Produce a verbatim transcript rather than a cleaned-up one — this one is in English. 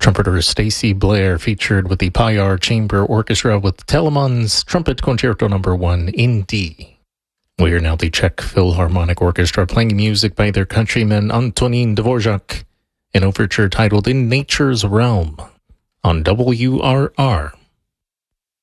Trumpeter Stacy Blair featured with the Payar Chamber Orchestra with Telemann's Trumpet Concerto Number One in D. We are now the Czech Philharmonic Orchestra playing music by their countryman Antonín Dvořák, an overture titled In Nature's Realm on W R R.